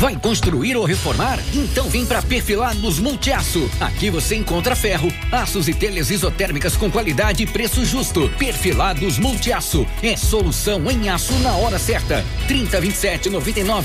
Vai construir ou reformar? Então vem para Perfilados Multiaço. Aqui você encontra ferro, aços e telhas isotérmicas com qualidade e preço justo. Perfilados Multiaço é solução em aço na hora certa. 3027-99